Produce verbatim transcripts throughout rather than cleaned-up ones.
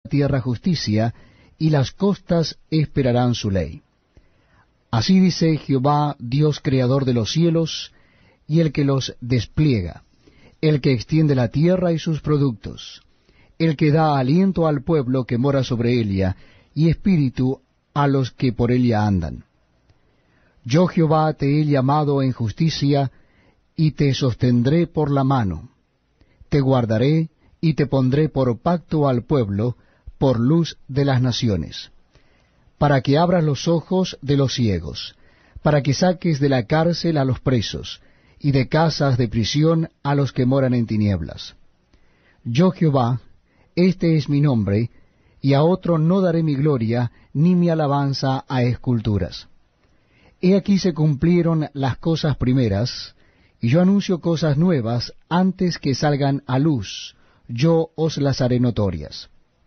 tierra justicia, y las costas esperarán su ley. Así dice Jehová, Dios creador de los cielos, y el que los despliega, el que extiende la tierra y sus productos, el que da aliento al pueblo que mora sobre ella, y espíritu a los que por ella andan. Yo Jehová te he llamado en justicia, y te sostendré por la mano. Te guardaré, y te pondré por pacto al pueblo, por luz de las naciones, para que abras los ojos de los ciegos, para que saques de la cárcel a los presos, y de casas de prisión a los que moran en tinieblas. Yo Jehová, este es mi nombre, y a otro no daré mi gloria, ni mi alabanza a esculturas. He aquí se cumplieron las cosas primeras, y yo anuncio cosas nuevas antes que salgan a luz, yo os las haré notorias.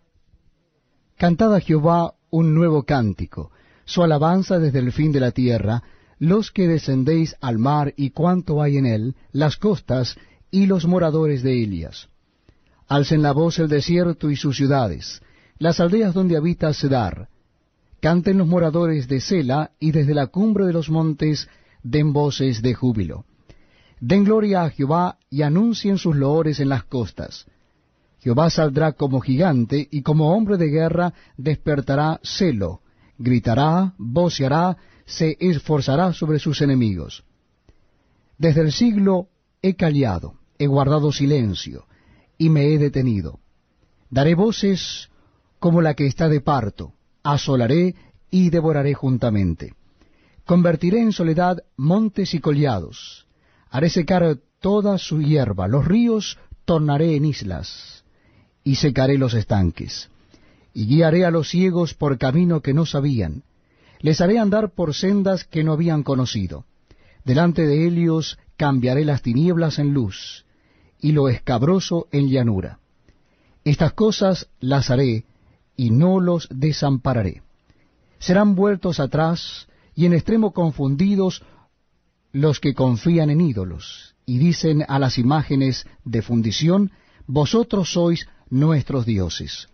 Cantad a Jehová un nuevo cántico, su alabanza desde el fin de la tierra, los que descendéis al mar y cuanto hay en él, las costas y los moradores de ellas. Alcen la voz el desierto y sus ciudades, las aldeas donde habita Cedar. Canten los moradores de Sela, y desde la cumbre de los montes den voces de júbilo. Den gloria a Jehová, y anuncien sus loores en las costas. Jehová saldrá como gigante, y como hombre de guerra despertará celo. Gritará, voceará, se esforzará sobre sus enemigos. Desde el siglo he callado, he guardado silencio, y me he detenido. Daré voces como la que está de parto, asolaré y devoraré juntamente. Convertiré en soledad montes y collados, haré secar toda su hierba, los ríos tornaré en islas, y secaré los estanques. Y guiaré a los ciegos por camino que no sabían, les haré andar por sendas que no habían conocido. Delante de ellos cambiaré las tinieblas en luz, y lo escabroso en llanura. Estas cosas las haré, y no los desampararé. Serán vueltos atrás, y en extremo confundidos los que confían en ídolos, y dicen a las imágenes de fundición, vosotros sois nuestros dioses.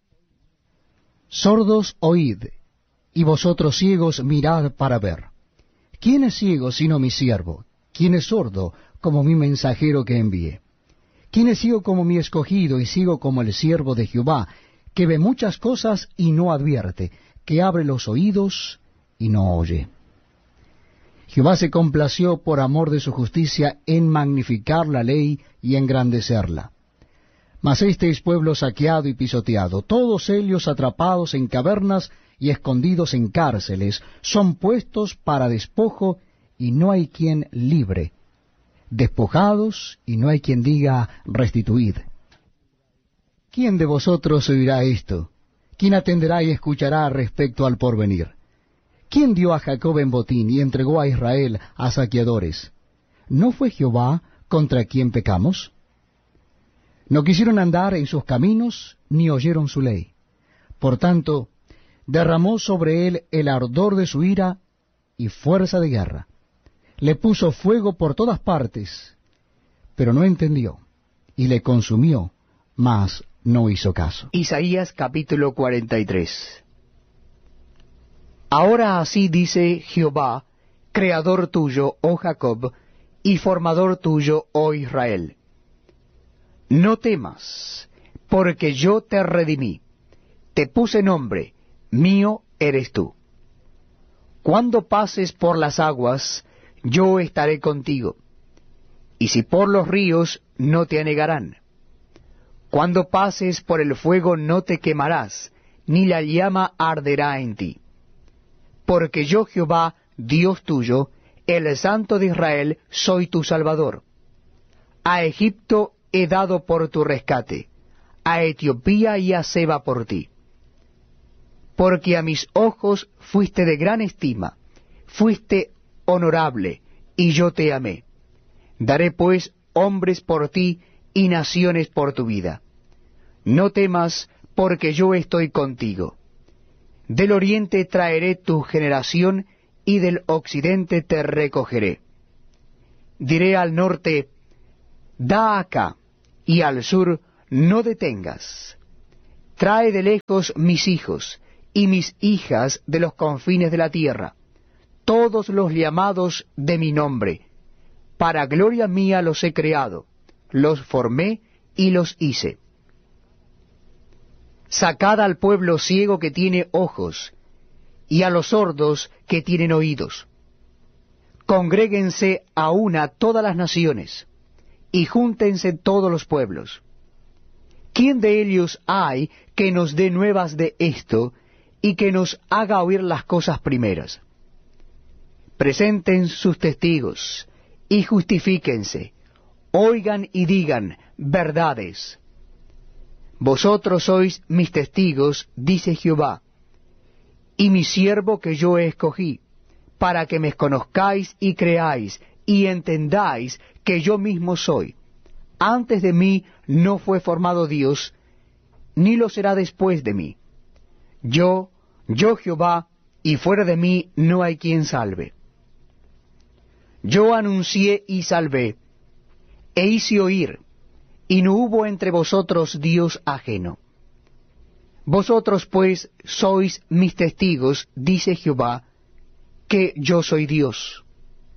Sordos, oíd, y vosotros ciegos mirad para ver. ¿Quién es ciego sino mi siervo? ¿Quién es sordo como mi mensajero que envié? ¿Quién es ciego como mi escogido y ciego como el siervo de Jehová, que ve muchas cosas y no advierte, que abre los oídos y no oye? Jehová se complació por amor de su justicia en magnificar la ley y engrandecerla. Mas este es pueblo saqueado y pisoteado, todos ellos atrapados en cavernas y escondidos en cárceles, son puestos para despojo y no hay quien libre, despojados y no hay quien diga restituid. ¿Quién de vosotros oirá esto? ¿Quién atenderá y escuchará respecto al porvenir? ¿Quién dio a Jacob en botín y entregó a Israel a saqueadores? ¿No fue Jehová contra quien pecamos? No quisieron andar en sus caminos, ni oyeron su ley. Por tanto, derramó sobre él el ardor de su ira y fuerza de guerra. Le puso fuego por todas partes, pero no entendió, y le consumió, mas no hizo caso. Isaías capítulo cuarenta y tres. Ahora así dice Jehová, creador tuyo, oh Jacob, y formador tuyo, oh Israel. No temas, porque yo te redimí, te puse nombre, mío eres tú. Cuando pases por las aguas, yo estaré contigo, y si por los ríos, no te anegarán. Cuando pases por el fuego, no te quemarás, ni la llama arderá en ti. Porque yo Jehová, Dios tuyo, el Santo de Israel, soy tu Salvador. A Egipto he dado por tu rescate, a Etiopía y a Seba por ti. Porque a mis ojos fuiste de gran estima, fuiste honorable, y yo te amé. Daré pues hombres por ti y naciones por tu vida. No temas, porque yo estoy contigo. Del oriente traeré tu generación, y del occidente te recogeré. Diré al norte, da acá, y al sur, no detengas. Trae de lejos mis hijos y mis hijas de los confines de la tierra, todos los llamados de mi nombre. Para gloria mía los he creado, los formé y los hice. Sacad al pueblo ciego que tiene ojos, y a los sordos que tienen oídos. Congréguense a una todas las naciones, y júntense todos los pueblos. ¿Quién de ellos hay que nos dé nuevas de esto, y que nos haga oír las cosas primeras? Presenten sus testigos, y justifíquense, oigan y digan verdades. Vosotros sois mis testigos, dice Jehová, y mi siervo que yo escogí, para que me conozcáis y creáis, y entendáis que yo mismo soy. Antes de mí no fue formado Dios, ni lo será después de mí. Yo, yo Jehová, y fuera de mí no hay quien salve. Yo anuncié y salvé, e hice oír, y no hubo entre vosotros Dios ajeno. Vosotros pues sois mis testigos, dice Jehová, que yo soy Dios.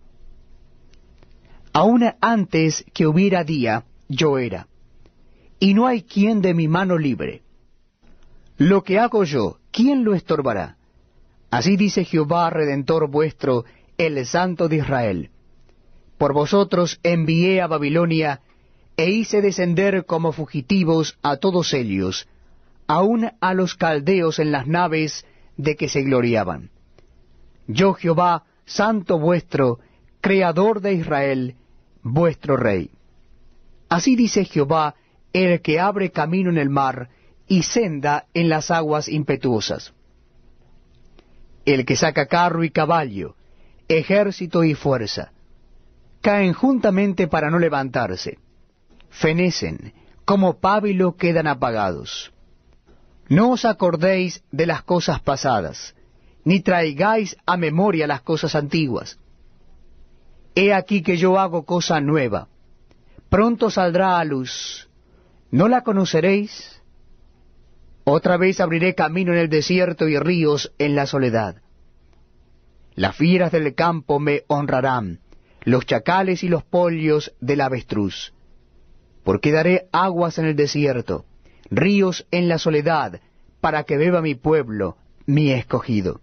Aun antes que hubiera día, yo era, y no hay quien de mi mano libre. Lo que hago yo, ¿quién lo estorbará? Así dice Jehová, Redentor vuestro, el Santo de Israel. Por vosotros envié a Babilonia, e hice descender como fugitivos a todos ellos, aun a los caldeos en las naves de que se gloriaban. Yo Jehová, Santo vuestro, Creador de Israel, vuestro Rey. Así dice Jehová, el que abre camino en el mar, y senda en las aguas impetuosas. El que saca carro y caballo, ejército y fuerza, caen juntamente para no levantarse, fenecen, como pábilo quedan apagados. No os acordéis de las cosas pasadas, ni traigáis a memoria las cosas antiguas. He aquí que yo hago cosa nueva, pronto saldrá a luz, ¿no la conoceréis? Otra vez abriré camino en el desierto y ríos en la soledad. Las fieras del campo me honrarán, los chacales y los pollos del avestruz. Porque daré aguas en el desierto, ríos en la soledad, para que beba mi pueblo, mi escogido.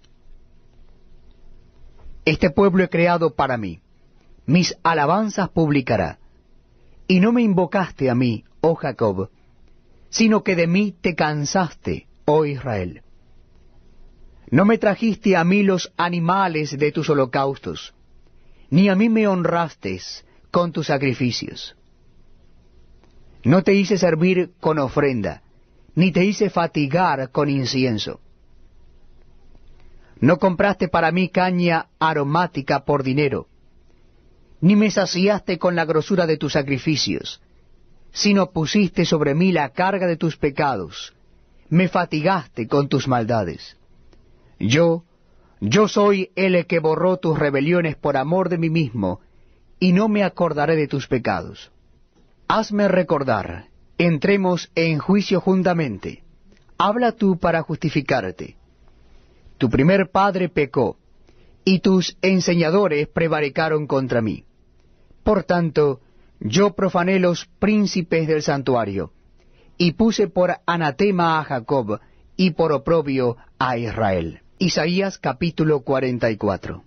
Este pueblo he creado para mí, mis alabanzas publicará. Y no me invocaste a mí, oh Jacob, sino que de mí te cansaste, oh Israel. No me trajiste a mí los animales de tus holocaustos, ni a mí me honraste con tus sacrificios. No te hice servir con ofrenda, ni te hice fatigar con incienso. No compraste para mí caña aromática por dinero, ni me saciaste con la grosura de tus sacrificios, sino pusiste sobre mí la carga de tus pecados, me fatigaste con tus maldades. Yo, yo soy el que borró tus rebeliones por amor de mí mismo, y no me acordaré de tus pecados. Hazme recordar, entremos en juicio juntamente. Habla tú para justificarte. Tu primer padre pecó, y tus enseñadores prevaricaron contra mí. Por tanto, yo profané los príncipes del santuario, y puse por anatema a Jacob, y por oprobio a Israel. Isaías capítulo cuarenta y cuatro.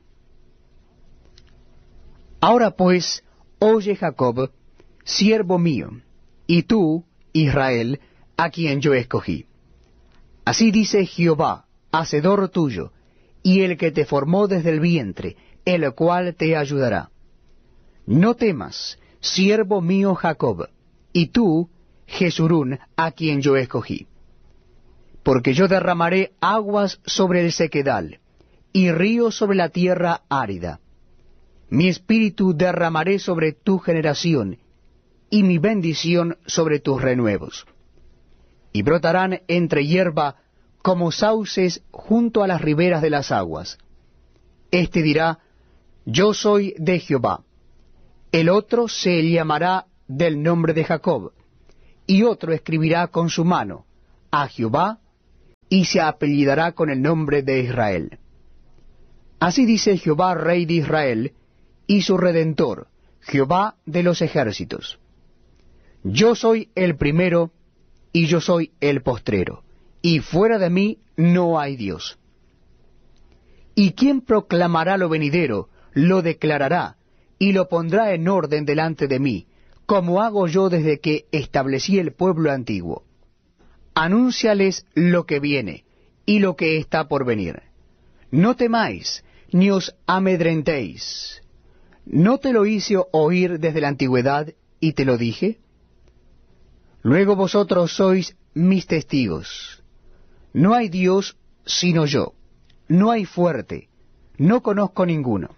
Ahora pues, oye Jacob, siervo mío, y tú, Israel, a quien yo escogí. Así dice Jehová, hacedor tuyo, y el que te formó desde el vientre, el cual te ayudará. No temas, siervo mío Jacob, y tú, Jesurún, a quien yo escogí. Porque yo derramaré aguas sobre el sequedal, y ríos sobre la tierra árida. Mi espíritu derramaré sobre tu generación, y mi bendición sobre tus renuevos. Y brotarán entre hierba como sauces junto a las riberas de las aguas. Este dirá, yo soy de Jehová. El otro se llamará del nombre de Jacob, y otro escribirá con su mano, a Jehová, y se apellidará con el nombre de Israel. Así dice Jehová, Rey de Israel, y su Redentor, Jehová de los ejércitos: Yo soy el primero, y yo soy el postrero, y fuera de mí no hay Dios. ¿Y quién proclamará lo venidero, lo declarará, y lo pondrá en orden delante de mí, como hago yo desde que establecí el pueblo antiguo? Anúnciales lo que viene, y lo que está por venir. No temáis, ni os amedrentéis. ¿No te lo hice oír desde la antigüedad, y te lo dije? Luego vosotros sois mis testigos. No hay Dios sino yo, no hay fuerte, no conozco ninguno.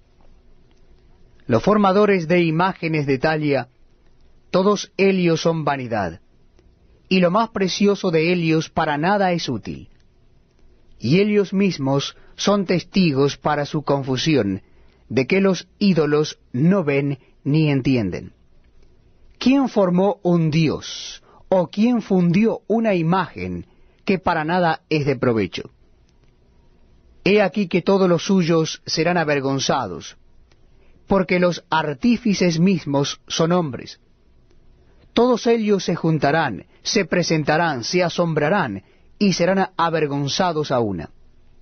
Los formadores de imágenes de Talia, todos ellos son vanidad, y lo más precioso de ellos para nada es útil. Y ellos mismos son testigos para su confusión, de que los ídolos no ven ni entienden. ¿Quién formó un dios, o quién fundió una imagen que para nada es de provecho? He aquí que todos los suyos serán avergonzados, porque los artífices mismos son hombres. Todos ellos se juntarán, se presentarán, se asombrarán, y serán avergonzados a una.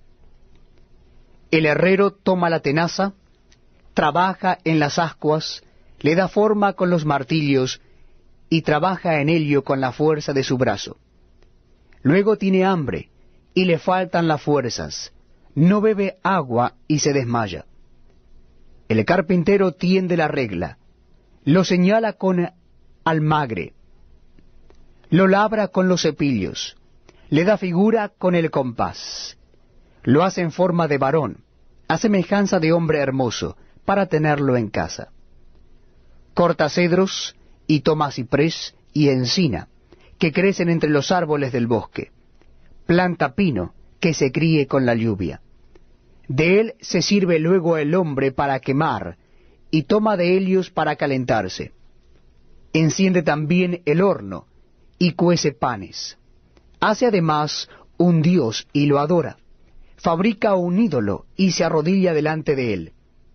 El herrero toma la tenaza, trabaja en las ascuas, le da forma con los martillos, y trabaja en ello con la fuerza de su brazo. Luego tiene hambre, y le faltan las fuerzas, no bebe agua y se desmaya. El carpintero tiende la regla, lo señala con almagre, lo labra con los cepillos, le da figura con el compás, lo hace en forma de varón, a semejanza de hombre hermoso, para tenerlo en casa. Corta cedros, y toma ciprés y encina, que crecen entre los árboles del bosque. Planta pino, que se críe con la lluvia. De él se sirve luego el hombre para quemar, y toma de ellos para calentarse. Enciende también el horno, y cuece panes. Hace además un dios, y lo adora. Fabrica un ídolo, y se arrodilla delante de él.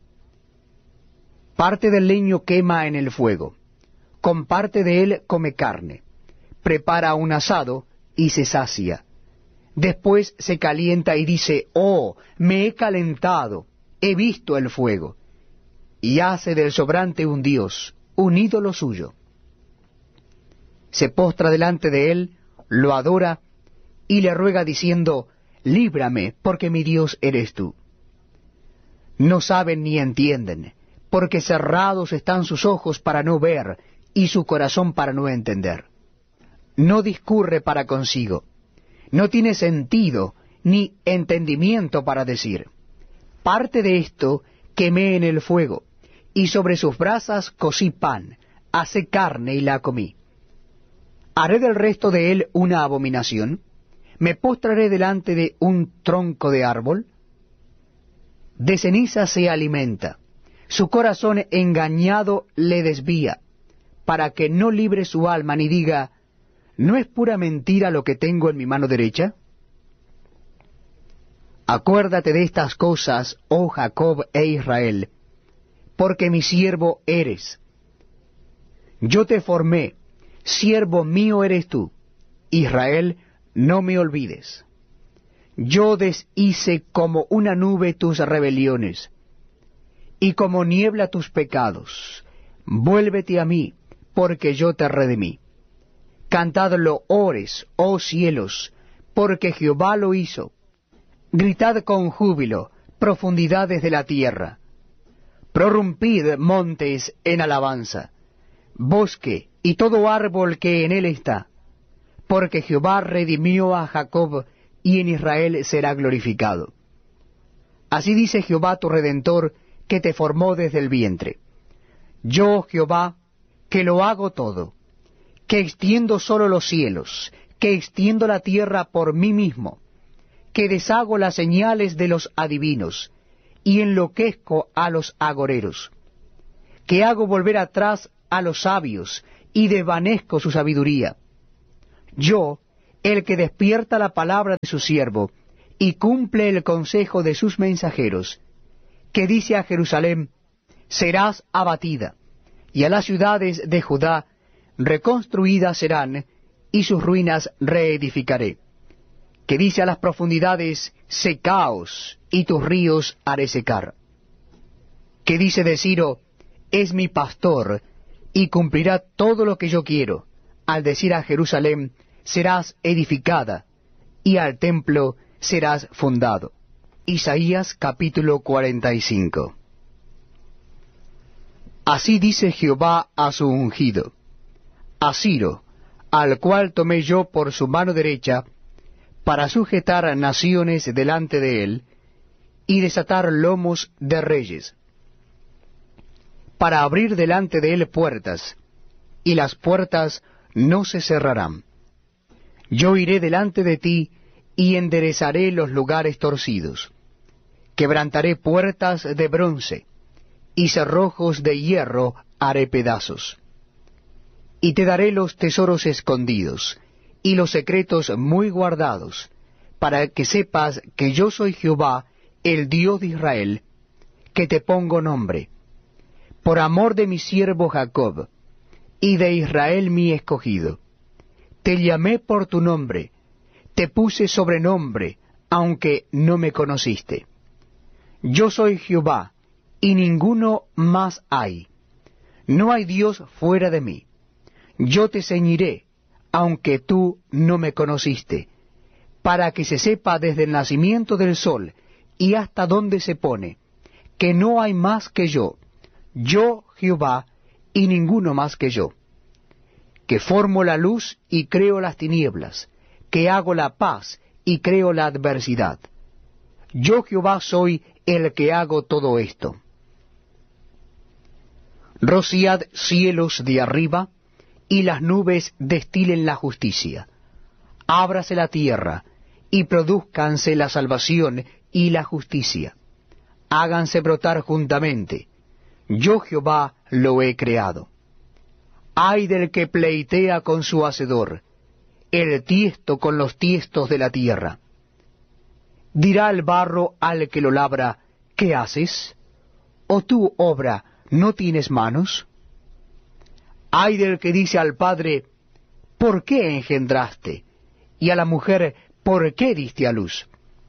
Parte del leño quema en el fuego, con parte de él come carne. Prepara un asado, y se sacia. Después se calienta y dice: oh, me he calentado, he visto el fuego. Y hace del sobrante un dios, un ídolo suyo. Se postra delante de él, lo adora, y le ruega diciendo: líbrame, porque mi Dios eres tú. No saben ni entienden, porque cerrados están sus ojos para no ver, y su corazón para no entender. No discurre para consigo, no tiene sentido ni entendimiento para decir: parte de esto quemé en el fuego, y sobre sus brasas cocí pan, asé carne y la comí. ¿Haré del resto de él una abominación? ¿Me postraré delante de un tronco de árbol? De ceniza se alimenta, su corazón engañado le desvía, para que no libre su alma ni diga: ¿no es pura mentira lo que tengo en mi mano derecha? Acuérdate de estas cosas, oh Jacob e Israel, porque mi siervo eres. Yo te formé, siervo mío eres tú. Israel, no me olvides. Yo deshice como una nube tus rebeliones, y como niebla tus pecados. Vuélvete a mí, porque yo te redimí. Cantad loores, oh cielos, porque Jehová lo hizo. Gritad con júbilo, profundidades de la tierra. Prorrumpid, montes, en alabanza, bosque y todo árbol que en él está, porque Jehová redimió a Jacob, y en Israel será glorificado. Así dice Jehová tu Redentor, que te formó desde el vientre. Yo, Jehová, que lo hago todo, que extiendo solo los cielos, que extiendo la tierra por mí mismo, que deshago las señales de los adivinos, y enloquezco a los agoreros, que hago volver atrás a los sabios, y desvanezco su sabiduría. Yo, el que despierta la palabra de su siervo, y cumple el consejo de sus mensajeros, que dice a Jerusalén, serás abatida, y a las ciudades de Judá reconstruidas serán, y sus ruinas reedificaré. Que dice a las profundidades, secaos, y tus ríos haré secar. Que dice de Ciro, es mi pastor, y cumplirá todo lo que yo quiero, al decir a Jerusalén, serás edificada, y al templo serás fundado. Isaías capítulo cuarenta y cinco. Así dice Jehová a su ungido, a Ciro, al cual tomé yo por su mano derecha, para sujetar naciones delante de él, y desatar lomos de reyes, para abrir delante de él puertas, y las puertas no se cerrarán. Yo iré delante de ti, y enderezaré los lugares torcidos. Quebrantaré puertas de bronce, y cerrojos de hierro haré pedazos. Y te daré los tesoros escondidos, y los secretos muy guardados, para que sepas que yo soy Jehová, el Dios de Israel, que te pongo nombre, por amor de mi siervo Jacob, y de Israel mi escogido. Te llamé por tu nombre, te puse sobrenombre, aunque no me conociste. Yo soy Jehová, y ninguno más hay. No hay Dios fuera de mí. Yo te ceñiré, aunque tú no me conociste, para que se sepa desde el nacimiento del sol y hasta donde se pone, que no hay más que yo, yo Jehová, y ninguno más que yo, que formo la luz y creo las tinieblas, que hago la paz y creo la adversidad. Yo Jehová soy el que hago todo esto. Rociad cielos de arriba, y las nubes destilen la justicia. Ábrase la tierra, y produzcanse la salvación y la justicia. Háganse brotar juntamente. Yo Jehová lo he creado. Ay del que pleitea con su hacedor, el tiesto con los tiestos de la tierra. Dirá el barro al que lo labra, ¿qué haces? ¿O tú, obra, no tienes manos? Ay del que dice al padre, ¿por qué engendraste? Y a la mujer, ¿por qué diste a luz?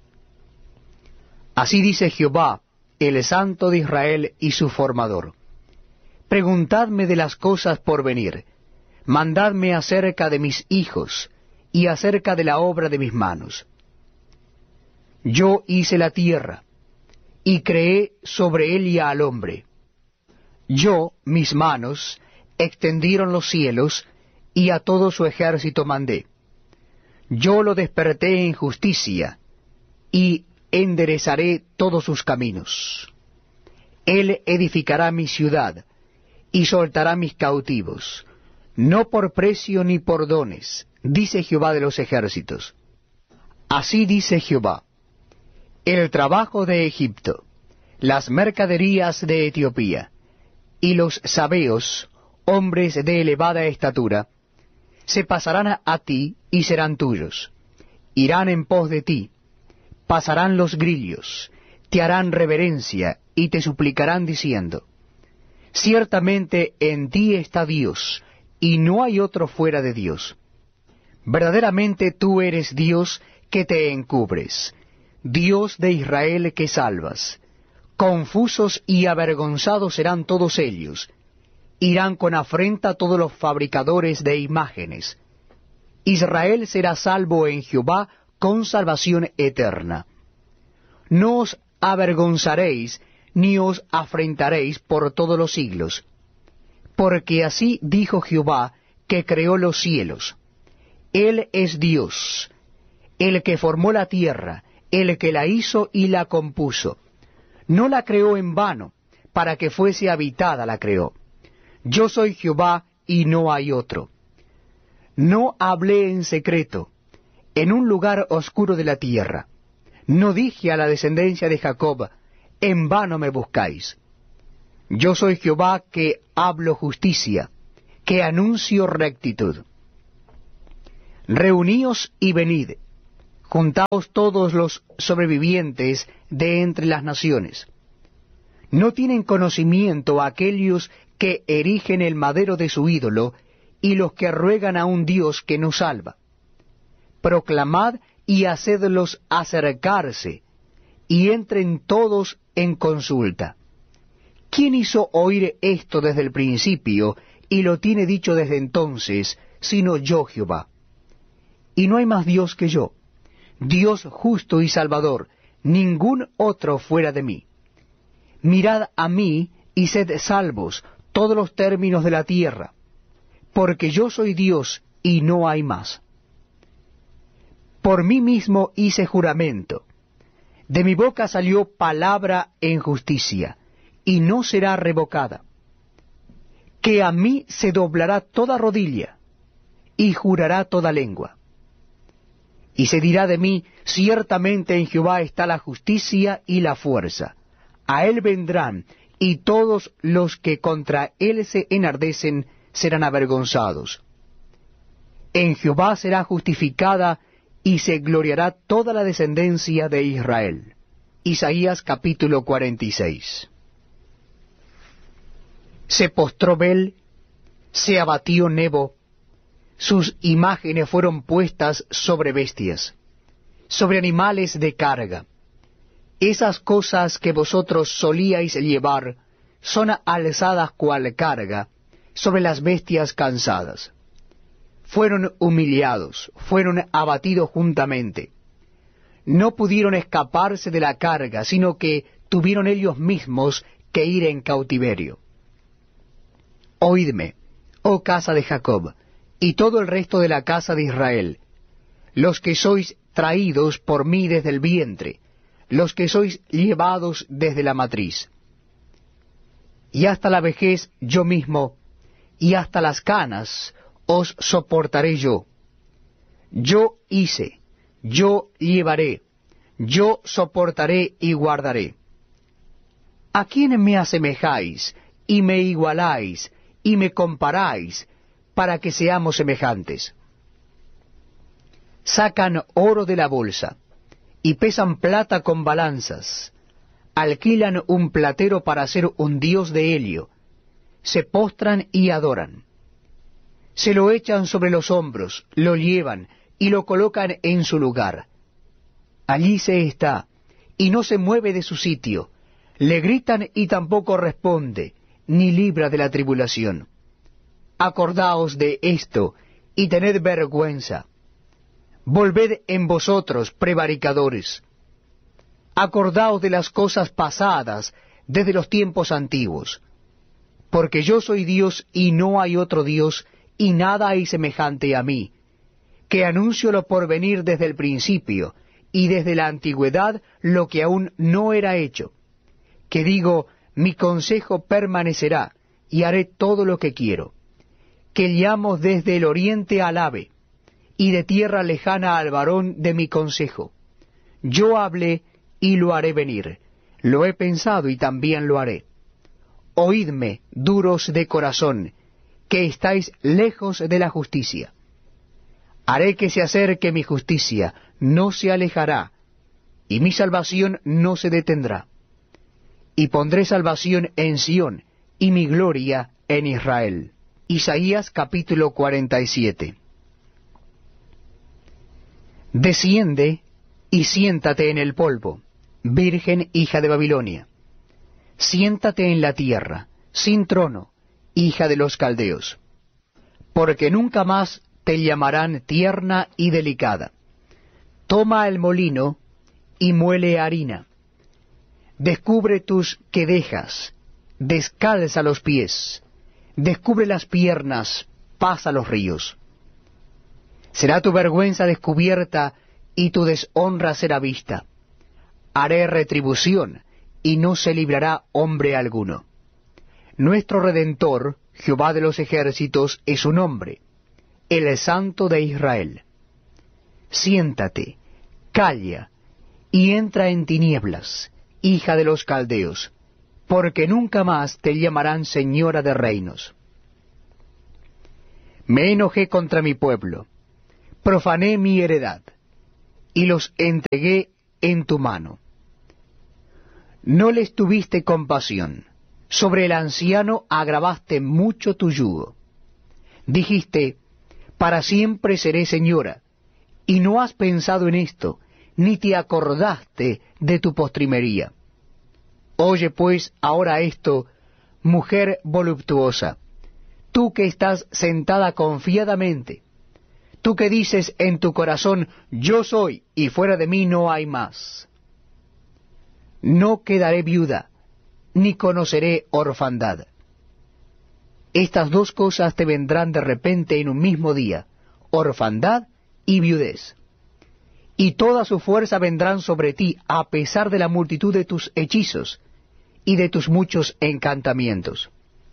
Así dice Jehová, el Santo de Israel y su formador. Preguntadme de las cosas por venir, mandadme acerca de mis hijos, y acerca de la obra de mis manos. Yo hice la tierra, y creé sobre ella al hombre. Yo, mis manos, extendieron los cielos, y a todo su ejército mandé. Yo lo desperté en justicia, y enderezaré todos sus caminos. Él edificará mi ciudad, y soltará mis cautivos, no por precio ni por dones, dice Jehová de los ejércitos. Así dice Jehová, el trabajo de Egipto, las mercaderías de Etiopía, y los sabeos, hombres de elevada estatura, se pasarán a ti y serán tuyos. Irán en pos de ti, pasarán los grillos, te harán reverencia y te suplicarán diciendo, ciertamente en ti está Dios, y no hay otro fuera de Dios. Verdaderamente tú eres Dios que te encubres, Dios de Israel que salvas. Confusos y avergonzados serán todos ellos, irán con afrenta todos los fabricadores de imágenes. Israel será salvo en Jehová con salvación eterna. No os avergonzaréis, ni os afrentaréis por todos los siglos. Porque así dijo Jehová, que creó los cielos. Él es Dios, el que formó la tierra, el que la hizo y la compuso. No la creó en vano, para que fuese habitada la creó. Yo soy Jehová y no hay otro. No hablé en secreto, en un lugar oscuro de la tierra. No dije a la descendencia de Jacob, en vano me buscáis. Yo soy Jehová que hablo justicia, que anuncio rectitud. Reuníos y venid, juntaos todos los sobrevivientes de entre las naciones. ¿No tienen conocimiento aquellos que erigen el madero de su ídolo y los que ruegan a un Dios que no salva? Proclamad y hacedlos acercarse, y entren todos en consulta. ¿Quién hizo oír esto desde el principio, y lo tiene dicho desde entonces, sino yo, Jehová? Y no hay más Dios que yo, Dios justo y salvador, ningún otro fuera de mí. Mirad a mí y sed salvos todos los términos de la tierra, porque yo soy Dios y no hay más. Por mí mismo hice juramento, de mi boca salió palabra en justicia, y no será revocada, que a mí se doblará toda rodilla, y jurará toda lengua. Y se dirá de mí, ciertamente en Jehová está la justicia y la fuerza. A él vendrán, y todos los que contra él se enardecen serán avergonzados. En Jehová será justificada, y se gloriará toda la descendencia de Israel. Isaías capítulo cuarenta y seis. Se postró Bel, se abatió Nebo, sus imágenes fueron puestas sobre bestias, sobre animales de carga. Esas cosas que vosotros solíais llevar son alzadas cual carga sobre las bestias cansadas. Fueron humillados, fueron abatidos juntamente. No pudieron escaparse de la carga, sino que tuvieron ellos mismos que ir en cautiverio. Oídme, oh casa de Jacob, y todo el resto de la casa de Israel, los que sois traídos por mí desde el vientre, los que sois llevados desde la matriz. Y hasta la vejez yo mismo, y hasta las canas os soportaré yo. Yo hice, yo llevaré, yo soportaré y guardaré. ¿A quién me asemejáis, y me igualáis, y me comparáis, para que seamos semejantes? Sacan oro de la bolsa, y pesan plata con balanzas, alquilan un platero para hacer un dios de helio, se postran y adoran. Se lo echan sobre los hombros, lo llevan, y lo colocan en su lugar. Allí se está, y no se mueve de su sitio, le gritan y tampoco responde, ni libra de la tribulación. Acordaos de esto, y tened vergüenza. Volved en vosotros, prevaricadores. Acordaos de las cosas pasadas, desde los tiempos antiguos. Porque yo soy Dios, y no hay otro Dios, y nada hay semejante a mí, que anuncio lo porvenir desde el principio, y desde la antigüedad lo que aún no era hecho, que digo, mi consejo permanecerá, y haré todo lo que quiero, que llamo desde el oriente al ave, y de tierra lejana al varón de mi consejo. Yo hablé, y lo haré venir, lo he pensado, y también lo haré. Oídme, duros de corazón, que estáis lejos de la justicia. Haré que se acerque mi justicia, no se alejará, y mi salvación no se detendrá. Y pondré salvación en Sión, y mi gloria en Israel. Isaías capítulo cuarenta y siete. Desciende y siéntate en el polvo, virgen hija de Babilonia. Siéntate en la tierra, sin trono, hija de los caldeos, porque nunca más te llamarán tierna y delicada. Toma el molino y muele harina. Descubre tus quedejas, descalza los pies, descubre las piernas, pasa los ríos. Será tu vergüenza descubierta y tu deshonra será vista. Haré retribución y no se librará hombre alguno. Nuestro Redentor, Jehová de los ejércitos, es su nombre, el Santo de Israel. Siéntate, calla, y entra en tinieblas, hija de los caldeos, porque nunca más te llamarán señora de reinos. Me enojé contra mi pueblo, profané mi heredad, y los entregué en tu mano. No les tuviste compasión, sobre el anciano agravaste mucho tu yugo. Dijiste, para siempre seré señora, y no has pensado en esto, ni te acordaste de tu postrimería. Oye pues ahora esto, mujer voluptuosa, tú que estás sentada confiadamente, tú que dices en tu corazón, yo soy, y fuera de mí no hay más. No quedaré viuda, ni conoceré orfandad. Estas dos cosas te vendrán de repente en un mismo día, orfandad y viudez. Y toda su fuerza vendrán sobre ti a pesar de la multitud de tus hechizos y de tus muchos encantamientos.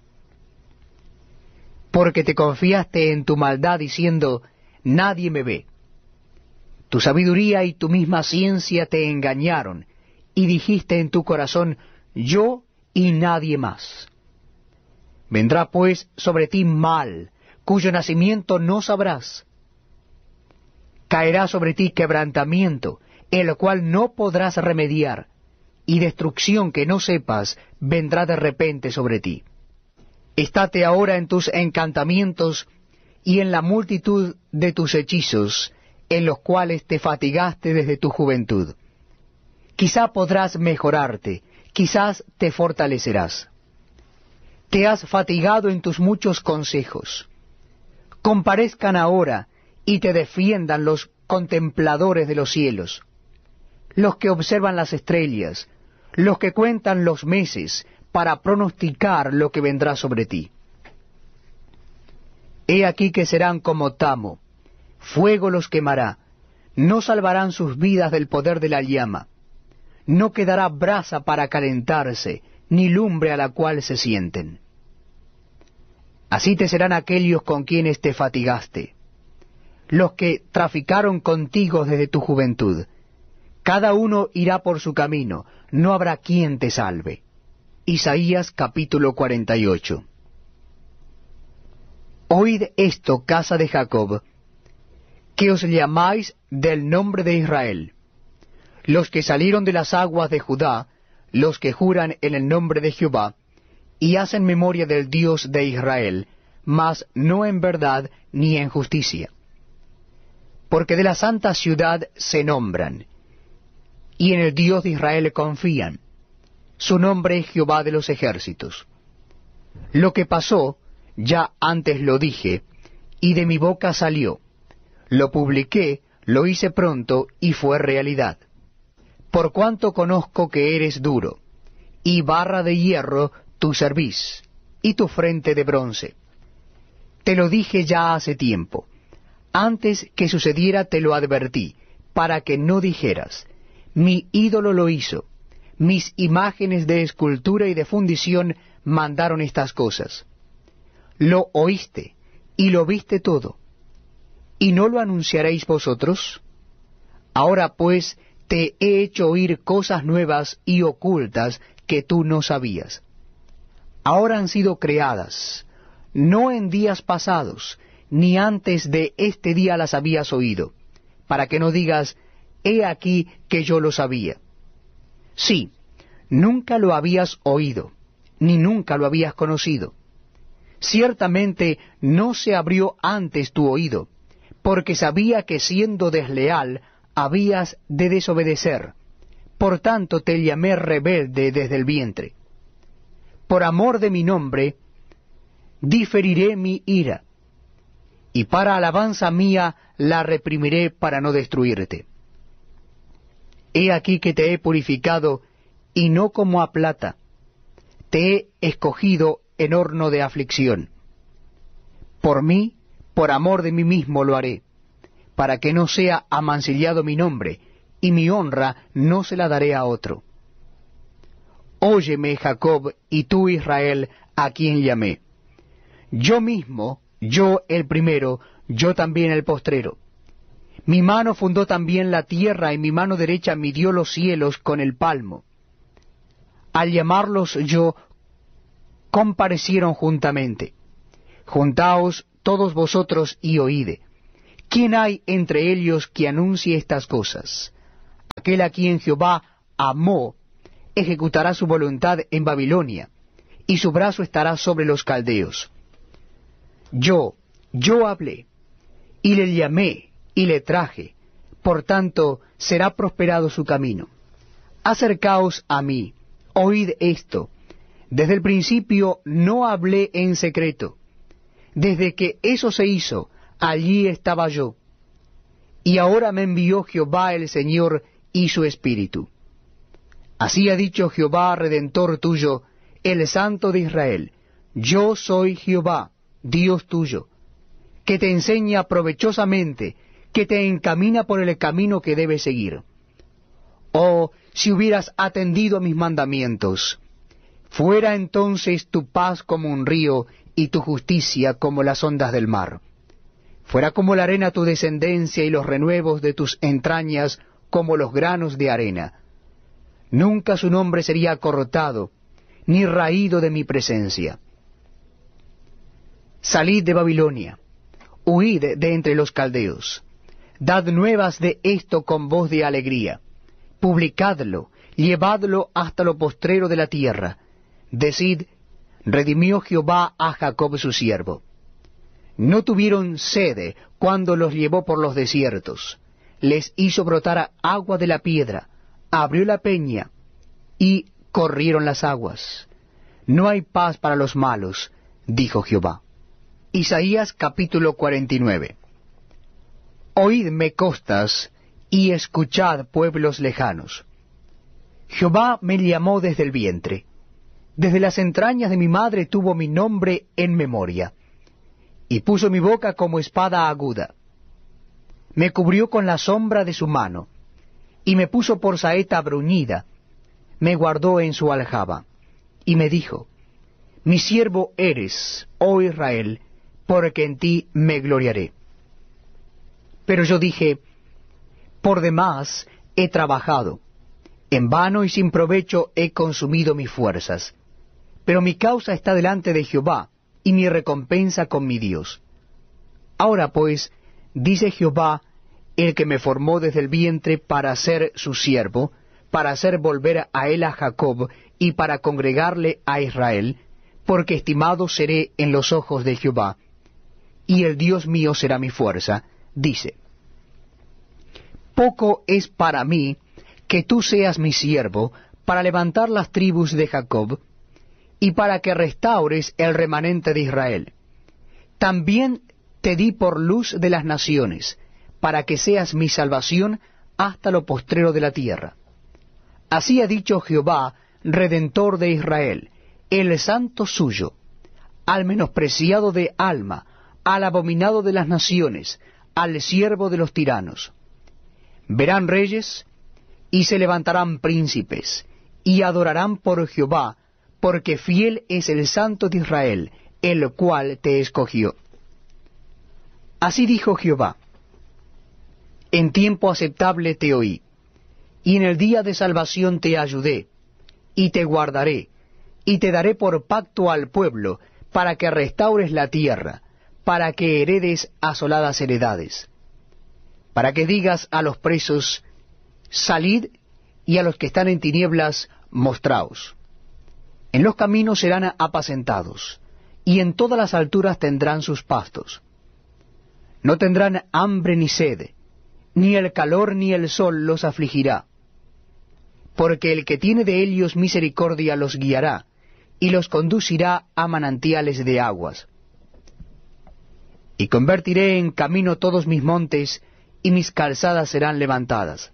Porque te confiaste en tu maldad diciendo, nadie me ve. Tu sabiduría y tu misma ciencia te engañaron, y dijiste en tu corazón, yo y nadie más. Vendrá pues sobre ti mal, cuyo nacimiento no sabrás. Caerá sobre ti quebrantamiento, el cual no podrás remediar, y destrucción que no sepas vendrá de repente sobre ti. Estate ahora en tus encantamientos y en la multitud de tus hechizos, en los cuales te fatigaste desde tu juventud. Quizá podrás mejorarte, quizás te fortalecerás. Te has fatigado en tus muchos consejos. Comparezcan ahora y te defiendan los contempladores de los cielos, los que observan las estrellas, los que cuentan los meses para pronosticar lo que vendrá sobre ti. He aquí que serán como tamo, fuego los quemará, no salvarán sus vidas del poder de la llama, no quedará brasa para calentarse, ni lumbre a la cual se sienten. Así te serán aquellos con quienes te fatigaste, los que traficaron contigo desde tu juventud. Cada uno irá por su camino, no habrá quien te salve. Isaías capítulo cuarenta y ocho. Oíd esto, casa de Jacob, que os llamáis del nombre de Israel, los que salieron de las aguas de Judá, los que juran en el nombre de Jehová, y hacen memoria del Dios de Israel, mas no en verdad ni en justicia. Porque de la santa ciudad se nombran, y en el Dios de Israel confían. Su nombre es Jehová de los ejércitos. Lo que pasó, ya antes lo dije, y de mi boca salió. Lo publiqué, lo hice pronto, y fue realidad. Por cuanto conozco que eres duro, y barra de hierro tu cerviz, y tu frente de bronce. Te lo dije ya hace tiempo. Antes que sucediera te lo advertí, para que no dijeras, mi ídolo lo hizo, mis imágenes de escultura y de fundición mandaron estas cosas. Lo oíste, y lo viste todo, ¿y no lo anunciaréis vosotros? Ahora pues te he hecho oír cosas nuevas y ocultas que tú no sabías. Ahora han sido creadas, no en días pasados, ni antes de este día las habías oído, para que no digas, he aquí que yo lo sabía. Sí, nunca lo habías oído, ni nunca lo habías conocido. Ciertamente no se abrió antes tu oído, porque sabía que siendo desleal habías de desobedecer. Por tanto te llamé rebelde desde el vientre. Por amor de mi nombre, diferiré mi ira, y para alabanza mía la reprimiré para no destruirte. He aquí que te he purificado, y no como a plata, te he escogido en horno de aflicción. Por mí, por amor de mí mismo lo haré, para que no sea amancillado mi nombre, y mi honra no se la daré a otro. Óyeme, Jacob, y tú, Israel, a quien llamé. Yo mismo, yo el primero, yo también el postrero. Mi mano fundó también la tierra, y mi mano derecha midió los cielos con el palmo. Al llamarlos yo, comparecieron juntamente. Juntaos todos vosotros y oíde. ¿Quién hay entre ellos que anuncie estas cosas? Aquel a quien Jehová amó ejecutará su voluntad en Babilonia, y su brazo estará sobre los caldeos. Yo, yo hablé, y le llamé, y le traje, por tanto será prosperado su camino. Acercaos a mí, oíd esto. Desde el principio no hablé en secreto. Desde que eso se hizo, allí estaba yo. Y ahora me envió Jehová el Señor y su Espíritu. Así ha dicho Jehová, Redentor tuyo, el Santo de Israel: yo soy Jehová, Dios tuyo, que te enseña provechosamente, que te encamina por el camino que debes seguir. Oh, si hubieras atendido a mis mandamientos, fuera entonces tu paz como un río, y tu justicia como las ondas del mar. Fuera como la arena tu descendencia, y los renuevos de tus entrañas como los granos de arena. Nunca su nombre sería cortado, ni raído de mi presencia. Salid de Babilonia, huid de entre los caldeos. Dad nuevas de esto con voz de alegría. Publicadlo, llevadlo hasta lo postrero de la tierra. Decid: redimió Jehová a Jacob su siervo. No tuvieron sede cuando los llevó por los desiertos. Les hizo brotar agua de la piedra, abrió la peña, y corrieron las aguas. No hay paz para los malos, dijo Jehová. Isaías capítulo cuarenta y nueve. Oídme, costas, y escuchad, pueblos lejanos. Jehová me llamó desde el vientre. Desde las entrañas de mi madre tuvo mi nombre en memoria, y puso mi boca como espada aguda. Me cubrió con la sombra de su mano, y me puso por saeta bruñida, me guardó en su aljaba, y me dijo: mi siervo eres, oh Israel, porque en ti me gloriaré. Pero yo dije: por demás he trabajado, en vano y sin provecho he consumido mis fuerzas. Pero mi causa está delante de Jehová, y mi recompensa con mi Dios. Ahora pues, dice Jehová, el que me formó desde el vientre para ser su siervo, para hacer volver a él a Jacob, y para congregarle a Israel, porque estimado seré en los ojos de Jehová, y el Dios mío será mi fuerza, dice: poco es para mí que tú seas mi siervo, para levantar las tribus de Jacob, y para que restaures el remanente de Israel. También te di por luz de las naciones, para que seas mi salvación hasta lo postrero de la tierra. Así ha dicho Jehová, Redentor de Israel, el santo suyo, al menospreciado de alma, al abominado de las naciones, al siervo de los tiranos. Verán reyes, y se levantarán príncipes, y adorarán por Jehová, porque fiel es el Santo de Israel, el cual te escogió. Así dijo Jehová: en tiempo aceptable te oí, y en el día de salvación te ayudé, y te guardaré, y te daré por pacto al pueblo, para que restaures la tierra, para que heredes asoladas heredades, para que digas a los presos: salid, y a los que están en tinieblas, mostraos. En los caminos serán apacentados, y en todas las alturas tendrán sus pastos. No tendrán hambre ni sed, ni el calor ni el sol los afligirá, porque el que tiene de ellos misericordia los guiará, y los conducirá a manantiales de aguas. Y convertiré en camino todos mis montes, y mis calzadas serán levantadas.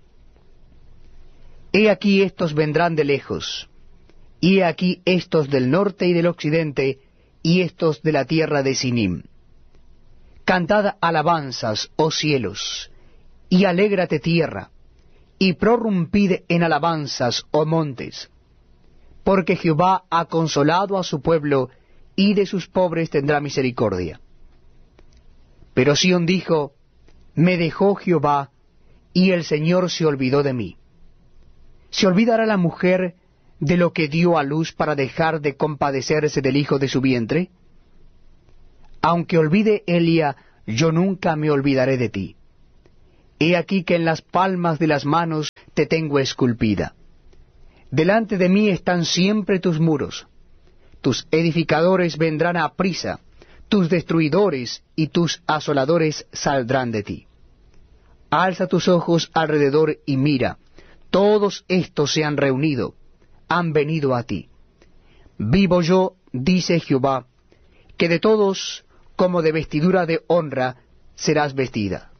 He aquí estos vendrán de lejos, y he aquí estos del norte y del occidente, y estos de la tierra de Sinim. Cantad alabanzas, oh cielos, y alégrate tierra, y prorrumpid en alabanzas, oh montes, porque Jehová ha consolado a su pueblo, y de sus pobres tendrá misericordia. Pero Sión dijo: me dejó Jehová, y el Señor se olvidó de mí. ¿Se olvidará la mujer de lo que dio a luz para dejar de compadecerse del hijo de su vientre? Aunque olvide Elia yo nunca me olvidaré de ti. He aquí que en las palmas de las manos te tengo esculpida. Delante de mí están siempre tus muros. Tus edificadores vendrán a prisa, tus destruidores y tus asoladores saldrán de ti. Alza tus ojos alrededor y mira, todos estos se han reunido, han venido a ti. Vivo yo, dice Jehová, que de todos, como de vestidura de honra, serás vestida.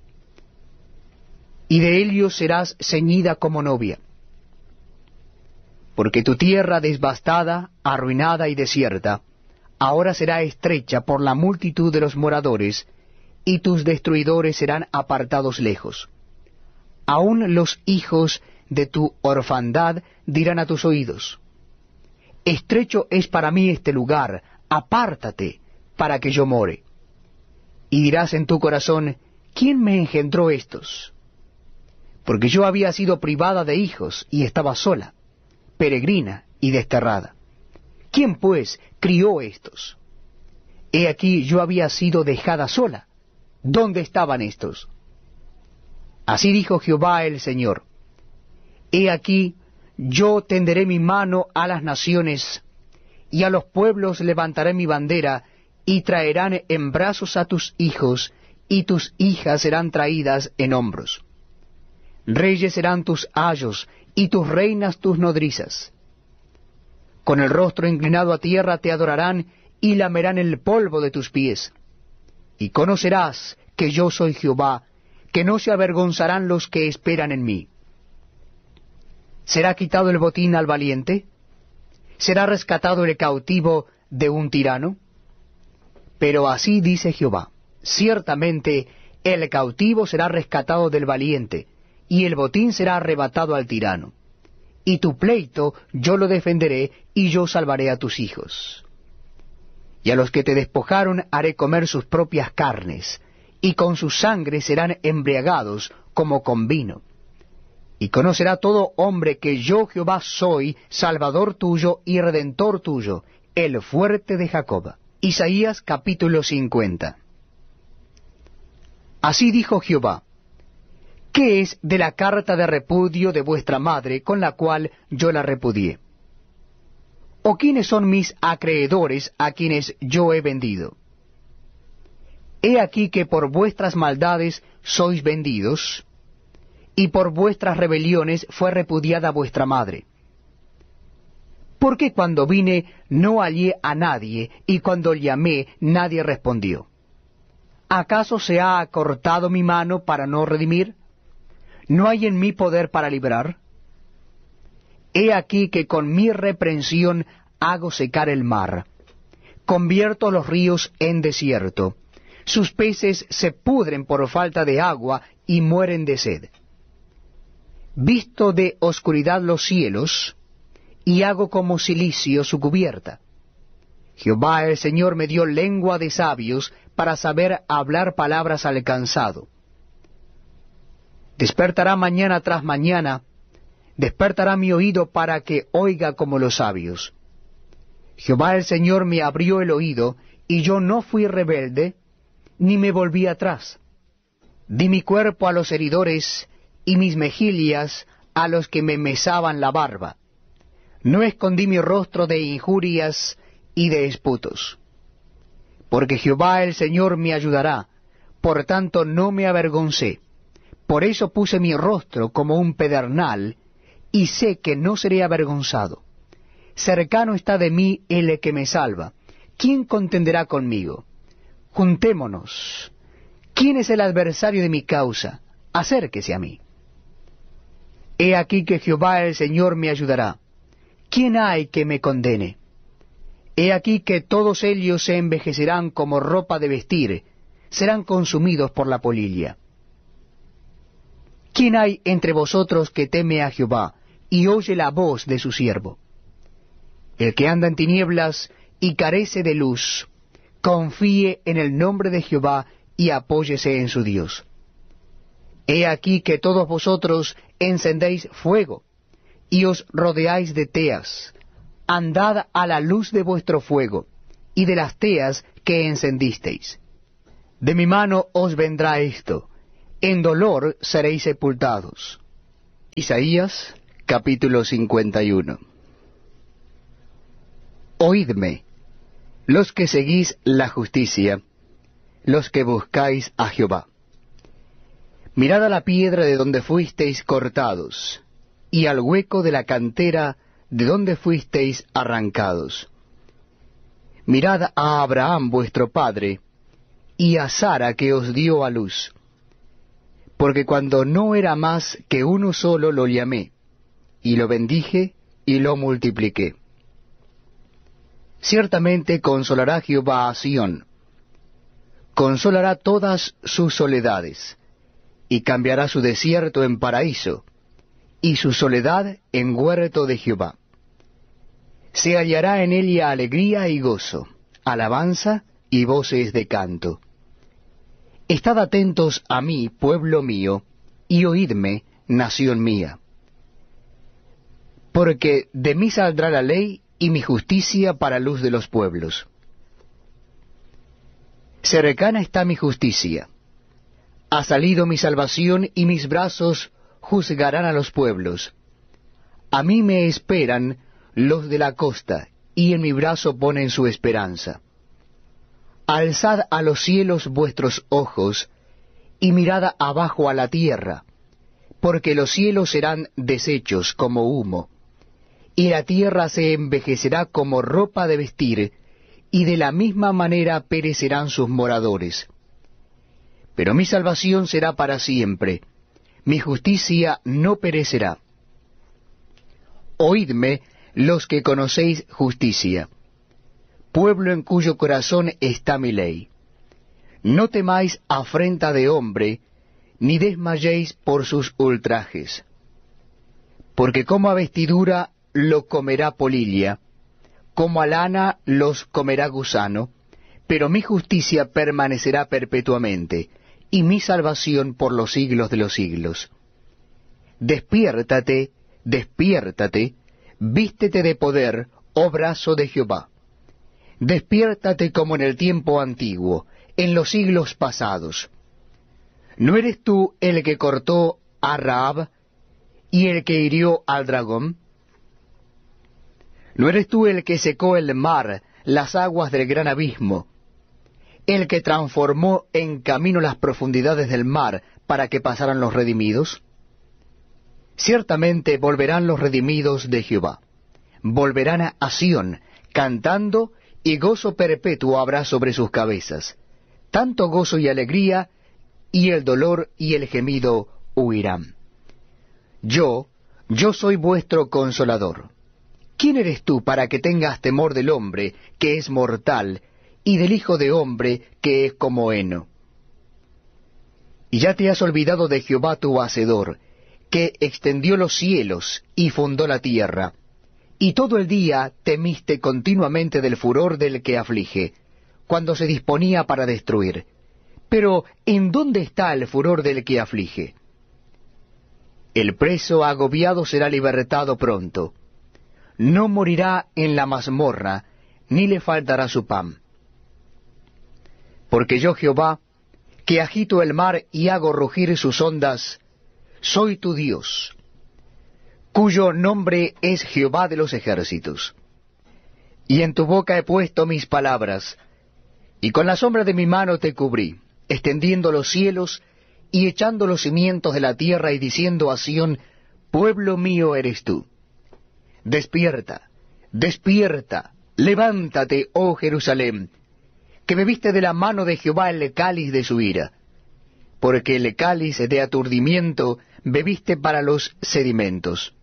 Y de ellos serás ceñida como novia. Porque tu tierra devastada, arruinada y desierta, ahora será estrecha por la multitud de los moradores, y tus destruidores serán apartados lejos. Aun los hijos de tu orfandad dirán a tus oídos, estrecho es para mí este lugar, apártate, para que yo more. Y dirás en tu corazón, ¿quién me engendró estos? Porque yo había sido privada de hijos, y estaba sola, peregrina y desterrada. ¿Quién, pues, crió estos? He aquí yo había sido dejada sola. ¿Dónde estaban estos? Así dijo Jehová el Señor. He aquí yo tenderé mi mano a las naciones, y a los pueblos levantaré mi bandera, y traerán en brazos a tus hijos, y tus hijas serán traídas en hombros. Reyes serán tus ayos, y tus reinas tus nodrizas. Con el rostro inclinado a tierra te adorarán, y lamerán el polvo de tus pies. Y conocerás que yo soy Jehová, que no se avergonzarán los que esperan en mí. ¿Será quitado el botín al valiente? ¿Será rescatado el cautivo de un tirano? Pero así dice Jehová, ciertamente el cautivo será rescatado del valiente, y el botín será arrebatado al tirano. Y tu pleito yo lo defenderé, y yo salvaré a tus hijos. Y a los que te despojaron haré comer sus propias carnes, y con su sangre serán embriagados como con vino. Y conocerá todo hombre que yo Jehová soy, Salvador tuyo y Redentor tuyo, el fuerte de Jacob. Isaías capítulo cincuenta. Así dijo Jehová, ¿qué es de la carta de repudio de vuestra madre con la cual yo la repudié? ¿O quiénes son mis acreedores a quienes yo he vendido? He aquí que por vuestras maldades sois vendidos, y por vuestras rebeliones fue repudiada vuestra madre. ¿Por qué cuando vine no hallé a nadie, y cuando llamé nadie respondió? ¿Acaso se ha acortado mi mano para no redimir? ¿No hay en mí poder para librar? He aquí que con mi reprensión hago secar el mar, convierto los ríos en desierto, sus peces se pudren por falta de agua y mueren de sed. Visto de oscuridad los cielos, y hago como cilicio su cubierta. Jehová el Señor me dio lengua de sabios para saber hablar palabras al cansado. Despertará mañana tras mañana, despertará mi oído para que oiga como los sabios. Jehová el Señor me abrió el oído, y yo no fui rebelde, ni me volví atrás. Di mi cuerpo a los heridores, y mis mejillas a los que me mesaban la barba. No escondí mi rostro de injurias y de esputos. Porque Jehová el Señor me ayudará, por tanto no me avergoncé. Por eso puse mi rostro como un pedernal, y sé que no seré avergonzado. Cercano está de mí el que me salva. ¿Quién contenderá conmigo? Juntémonos. ¿Quién es el adversario de mi causa? Acérquese a mí. He aquí que Jehová el Señor me ayudará. ¿Quién hay que me condene? He aquí que todos ellos se envejecerán como ropa de vestir, serán consumidos por la polilla. ¿Quién hay entre vosotros que teme a Jehová, y oye la voz de su siervo? El que anda en tinieblas y carece de luz, confíe en el nombre de Jehová y apóyese en su Dios. He aquí que todos vosotros encendéis fuego, y os rodeáis de teas. Andad a la luz de vuestro fuego, y de las teas que encendisteis. De mi mano os vendrá esto, en dolor seréis sepultados. Isaías capítulo cincuenta y uno. Oídme, los que seguís la justicia, los que buscáis a Jehová. Mirad a la piedra de donde fuisteis cortados, y al hueco de la cantera de donde fuisteis arrancados. Mirad a Abraham vuestro padre, y a Sara que os dio a luz. Porque cuando no era más que uno solo lo llamé, y lo bendije y lo multipliqué. Ciertamente consolará Jehová a Sión, consolará todas sus soledades, y cambiará su desierto en paraíso, y su soledad en huerto de Jehová. Se hallará en ella alegría y gozo, alabanza y voces de canto. Estad atentos a mí, pueblo mío, y oídme, nación mía. Porque de mí saldrá la ley y mi justicia para luz de los pueblos. Cercana está mi justicia. Ha salido mi salvación y mis brazos juzgarán a los pueblos. A mí me esperan los de la costa, y en mi brazo ponen su esperanza. Alzad a los cielos vuestros ojos, y mirad abajo a la tierra, porque los cielos serán deshechos como humo, y la tierra se envejecerá como ropa de vestir, y de la misma manera perecerán sus moradores. Pero mi salvación será para siempre, mi justicia no perecerá. Oídme los que conocéis justicia, pueblo en cuyo corazón está mi ley. No temáis afrenta de hombre, ni desmayéis por sus ultrajes. Porque como a vestidura lo comerá polilla, como a lana los comerá gusano, pero mi justicia permanecerá perpetuamente, y mi salvación por los siglos de los siglos. Despiértate, despiértate, vístete de poder, oh brazo de Jehová. Despiértate como en el tiempo antiguo, en los siglos pasados. ¿No eres tú el que cortó a Rahab y el que hirió al dragón? ¿No eres tú el que secó el mar, las aguas del gran abismo, el que transformó en camino las profundidades del mar para que pasaran los redimidos? Ciertamente volverán los redimidos de Jehová, volverán a Sión, cantando, y gozo perpetuo habrá sobre sus cabezas, tanto gozo y alegría, y el dolor y el gemido huirán. Yo, yo soy vuestro consolador. ¿Quién eres tú para que tengas temor del hombre, que es mortal, y del hijo de hombre, que es como heno? Y ya te has olvidado de Jehová tu Hacedor, que extendió los cielos y fundó la tierra, y todo el día temiste continuamente del furor del que aflige, cuando se disponía para destruir. Pero, ¿en dónde está el furor del que aflige? El preso agobiado será libertado pronto. No morirá en la mazmorra, ni le faltará su pan. Porque yo, Jehová, que agito el mar y hago rugir sus ondas, soy tu Dios, cuyo nombre es Jehová de los ejércitos. Y en tu boca he puesto mis palabras, y con la sombra de mi mano te cubrí, extendiendo los cielos y echando los cimientos de la tierra y diciendo a Sión, pueblo mío eres tú. Despierta, despierta, levántate, oh Jerusalén, que bebiste de la mano de Jehová el cáliz de su ira, porque el cáliz de aturdimiento bebiste para los sedimentos.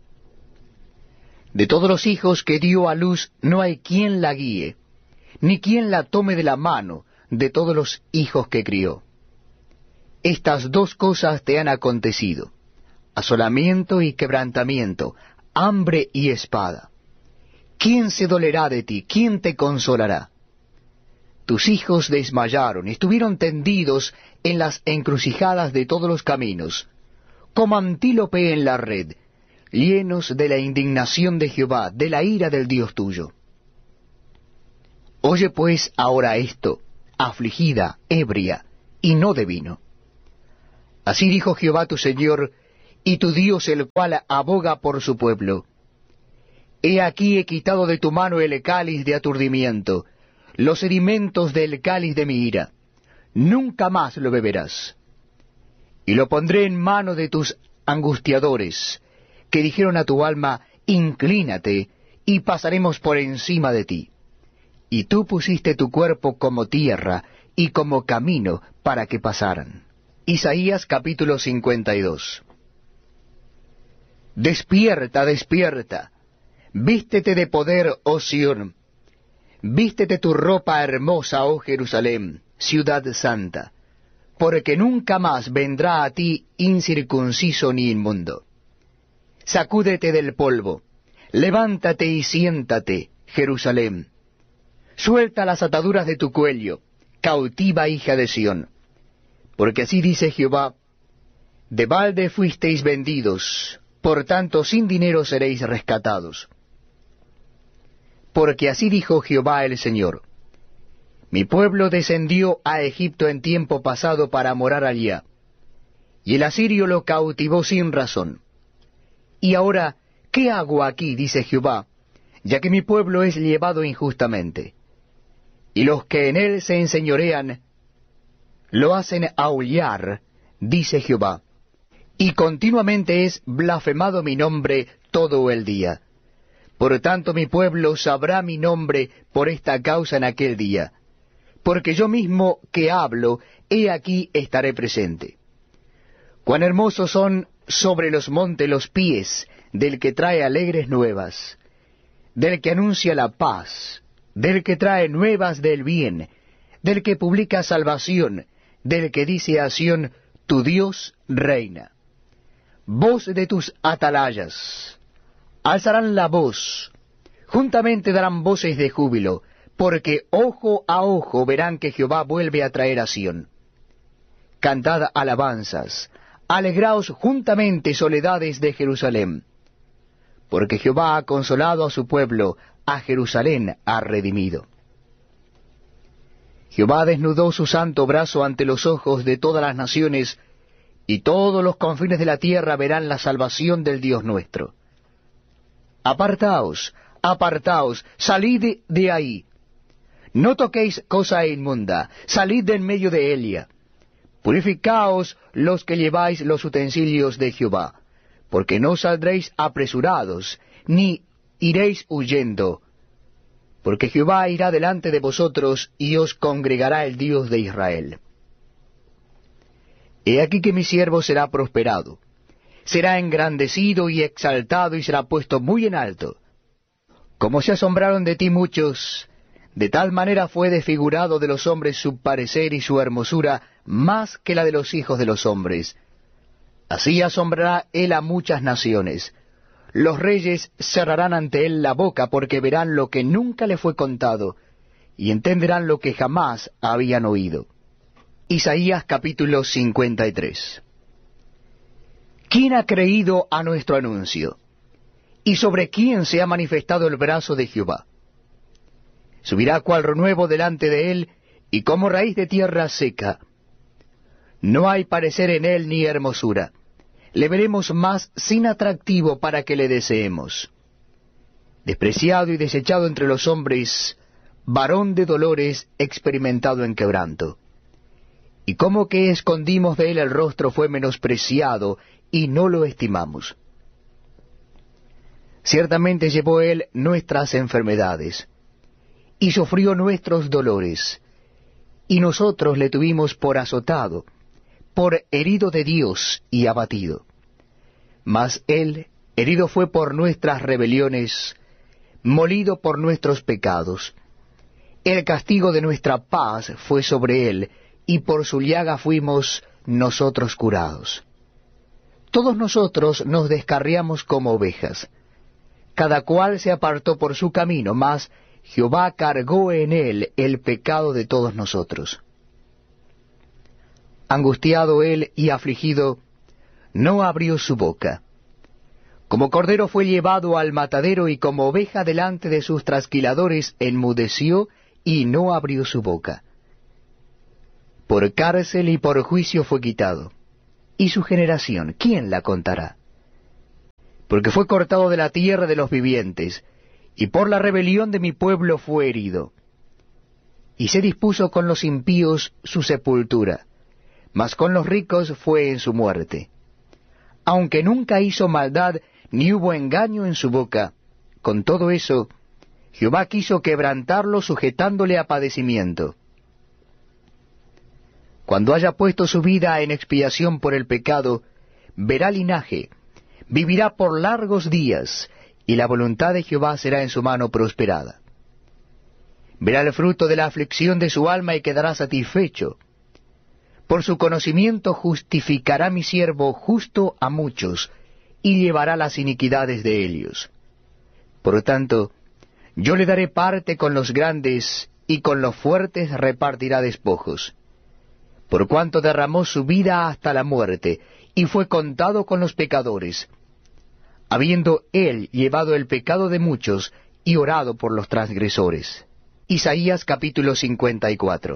De todos los hijos que dio a luz no hay quien la guíe, ni quien la tome de la mano de todos los hijos que crió. Estas dos cosas te han acontecido, asolamiento y quebrantamiento, hambre y espada. ¿Quién se dolerá de ti? ¿Quién te consolará? Tus hijos desmayaron, estuvieron tendidos en las encrucijadas de todos los caminos, como antílope en la red, llenos de la indignación de Jehová, de la ira del Dios tuyo. Oye pues ahora esto, afligida, ebria, y no de vino. Así dijo Jehová tu Señor, y tu Dios, el cual aboga por su pueblo. He aquí he quitado de tu mano el cáliz de aturdimiento, los sedimentos del cáliz de mi ira. Nunca más lo beberás. Y lo pondré en mano de tus angustiadores, que dijeron a tu alma, inclínate, y pasaremos por encima de ti. Y tú pusiste tu cuerpo como tierra, y como camino para que pasaran. Isaías capítulo cincuenta y dos. Despierta, despierta, vístete de poder, oh Sión, vístete tu ropa hermosa, oh Jerusalén, ciudad santa, porque nunca más vendrá a ti incircunciso ni inmundo. Sacúdete del polvo, levántate y siéntate, Jerusalén. Suelta las ataduras de tu cuello, cautiva hija de Sión. Porque así dice Jehová, de balde fuisteis vendidos, por tanto sin dinero seréis rescatados. Porque así dijo Jehová el Señor, mi pueblo descendió a Egipto en tiempo pasado para morar allá, y el asirio lo cautivó sin razón. Y ahora, ¿qué hago aquí? Dice Jehová, ya que mi pueblo es llevado injustamente, y los que en él se enseñorean, lo hacen aullar, dice Jehová, y continuamente es blasfemado mi nombre todo el día. Por tanto mi pueblo sabrá mi nombre por esta causa en aquel día, porque yo mismo que hablo, he aquí estaré presente. Cuán hermosos son sobre los montes los pies del que trae alegres nuevas, del que anuncia la paz, del que trae nuevas del bien, del que publica salvación, del que dice a Sión, tu Dios reina. Voz de tus atalayas, alzarán la voz, juntamente darán voces de júbilo, porque ojo a ojo verán que Jehová vuelve a traer a Sión. Cantad alabanzas, alegraos juntamente soledades de Jerusalén, porque Jehová ha consolado a su pueblo, a Jerusalén ha redimido. Jehová desnudó su santo brazo ante los ojos de todas las naciones, y todos los confines de la tierra verán la salvación del Dios nuestro. Apartaos, apartaos, salid de ahí. No toquéis cosa inmunda, salid de en medio de ella. Purificaos los que lleváis los utensilios de Jehová, porque no saldréis apresurados, ni iréis huyendo, porque Jehová irá delante de vosotros, y os congregará el Dios de Israel. He aquí que mi siervo será prosperado, será engrandecido y exaltado, y será puesto muy en alto. Como se asombraron de ti muchos, de tal manera fue desfigurado de los hombres su parecer y su hermosura, más que la de los hijos de los hombres. Así asombrará él a muchas naciones. Los reyes cerrarán ante él la boca, porque verán lo que nunca le fue contado, y entenderán lo que jamás habían oído. Isaías capítulo cincuenta y tres. ¿Quién ha creído a nuestro anuncio? ¿Y sobre quién se ha manifestado el brazo de Jehová? Subirá cual renuevo delante de él, y como raíz de tierra seca. No hay parecer en él ni hermosura. Le veremos más sin atractivo para que le deseemos. Despreciado y desechado entre los hombres, varón de dolores, experimentado en quebranto. Y como que escondimos de él el rostro, fue menospreciado, y no lo estimamos. Ciertamente llevó él nuestras enfermedades, y sufrió nuestros dolores, y nosotros le tuvimos por azotado, por herido de Dios y abatido. Mas él herido fue por nuestras rebeliones, molido por nuestros pecados. El castigo de nuestra paz fue sobre él, y por su llaga fuimos nosotros curados. Todos nosotros nos descarriamos como ovejas, cada cual se apartó por su camino, mas Jehová cargó en él el pecado de todos nosotros. Angustiado él y afligido, no abrió su boca. Como cordero fue llevado al matadero, y como oveja delante de sus trasquiladores enmudeció, y no abrió su boca. Por cárcel y por juicio fue quitado. ¿Y su generación, quién la contará? Porque fue cortado de la tierra de los vivientes, y por la rebelión de mi pueblo fue herido. Y se dispuso con los impíos su sepultura, mas con los ricos fue en su muerte. Aunque nunca hizo maldad, ni hubo engaño en su boca, con todo eso, Jehová quiso quebrantarlo sujetándole a padecimiento. Cuando haya puesto su vida en expiación por el pecado, verá linaje, vivirá por largos días, y la voluntad de Jehová será en su mano prosperada. Verá el fruto de la aflicción de su alma y quedará satisfecho. Por su conocimiento justificará mi siervo justo a muchos, y llevará las iniquidades de ellos. Por tanto, yo le daré parte con los grandes, y con los fuertes repartirá despojos. Por cuanto derramó su vida hasta la muerte, y fue contado con los pecadores, habiendo él llevado el pecado de muchos, y orado por los transgresores. Isaías capítulo cincuenta y cuatro.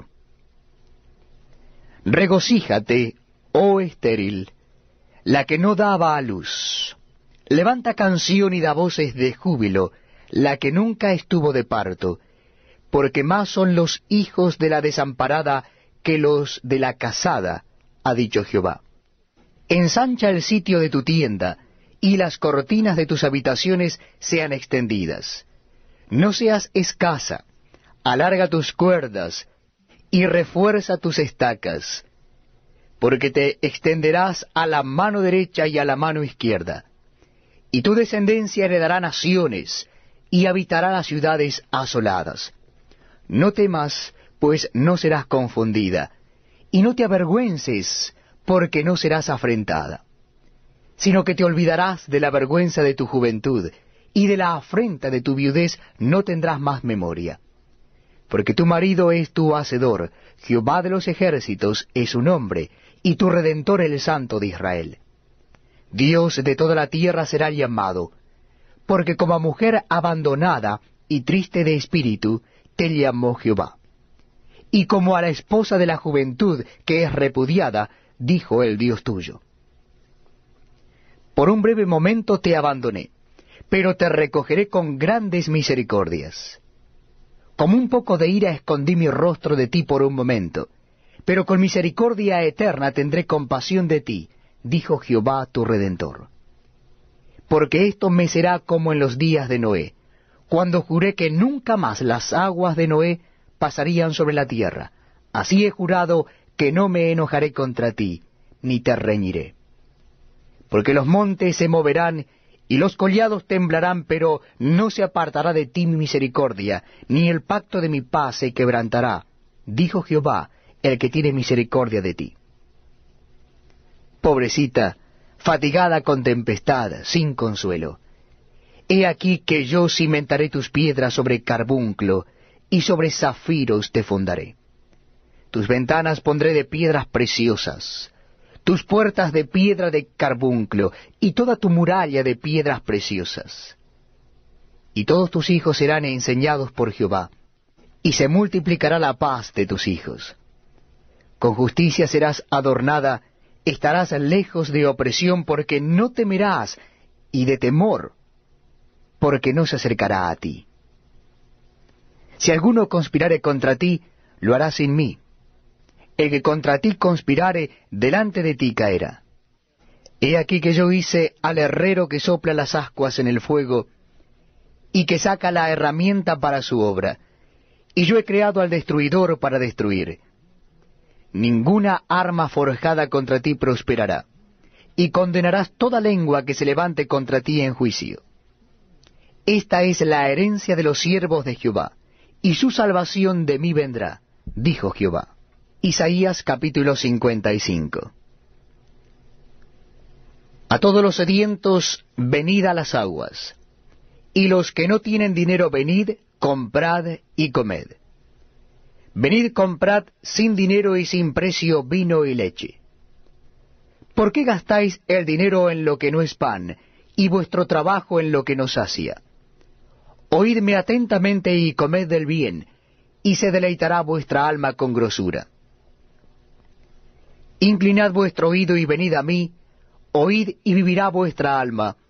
Regocíjate, oh estéril, la que no daba a luz. Levanta canción y da voces de júbilo, la que nunca estuvo de parto, porque más son los hijos de la desamparada que los de la casada, ha dicho Jehová. Ensancha el sitio de tu tienda, y las cortinas de tus habitaciones sean extendidas. No seas escasa, alarga tus cuerdas, y refuerza tus estacas, porque te extenderás a la mano derecha y a la mano izquierda, y tu descendencia heredará naciones, y habitará las ciudades asoladas. No temas, pues no serás confundida, y no te avergüences, porque no serás afrentada, sino que te olvidarás de la vergüenza de tu juventud, y de la afrenta de tu viudez no tendrás más memoria. Porque tu marido es tu hacedor, Jehová de los ejércitos es su nombre, y tu Redentor el Santo de Israel. Dios de toda la tierra será llamado, porque como mujer abandonada y triste de espíritu, te llamó Jehová. Y como a la esposa de la juventud que es repudiada, dijo el Dios tuyo. Por un breve momento te abandoné, pero te recogeré con grandes misericordias. Como un poco de ira escondí mi rostro de ti por un momento, pero con misericordia eterna tendré compasión de ti, dijo Jehová tu Redentor. Porque esto me será como en los días de Noé, cuando juré que nunca más las aguas de Noé pasarían sobre la tierra. Así he jurado que no me enojaré contra ti, ni te reñiré. Porque los montes se moverán, y los collados temblarán, pero no se apartará de ti mi misericordia, ni el pacto de mi paz se quebrantará, dijo Jehová, el que tiene misericordia de ti. Pobrecita, fatigada con tempestad, sin consuelo. He aquí que yo cimentaré tus piedras sobre carbunclo, y sobre zafiros te fundaré. Tus ventanas pondré de piedras preciosas, tus puertas de piedra de carbunclo, y toda tu muralla de piedras preciosas. Y todos tus hijos serán enseñados por Jehová, y se multiplicará la paz de tus hijos. Con justicia serás adornada, estarás lejos de opresión, porque no temerás, y de temor, porque no se acercará a ti. Si alguno conspirare contra ti, lo hará sin mí. El que contra ti conspirare, delante de ti caerá. He aquí que yo hice al herrero que sopla las ascuas en el fuego, y que saca la herramienta para su obra, y yo he creado al destruidor para destruir. Ninguna arma forjada contra ti prosperará, y condenarás toda lengua que se levante contra ti en juicio. Esta es la herencia de los siervos de Jehová, y su salvación de mí vendrá, dijo Jehová. Isaías capítulo cincuenta y cinco. A todos los sedientos, venid a las aguas, y los que no tienen dinero, venid, comprad y comed. Venid, comprad sin dinero y sin precio vino y leche. ¿Por qué gastáis el dinero en lo que no es pan, y vuestro trabajo en lo que no sacia? Oídme atentamente y comed del bien, y se deleitará vuestra alma con grosura. Inclinad vuestro oído y venid a mí, oíd y vivirá vuestra alma.